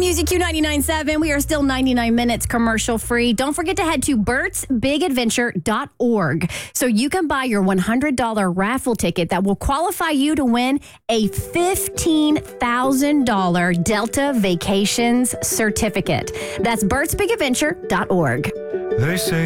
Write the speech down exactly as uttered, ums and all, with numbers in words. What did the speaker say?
Music Q ninety-nine point seven. We are still ninety-nine minutes commercial free. Don't forget to head to Bert's Big Adventure dot org so you can buy your one hundred dollars raffle ticket that will qualify you to win a fifteen thousand dollars Delta Vacations certificate. That's Bert's Big Adventure dot org. They say